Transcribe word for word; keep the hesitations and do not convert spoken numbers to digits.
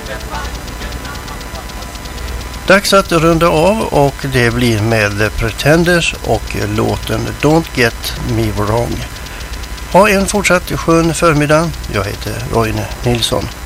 Dags att runda av och det blir med Pretenders och låten Don't Get Me Wrong. Ha en fortsatt skön förmiddag. Jag heter Roine Nilsson.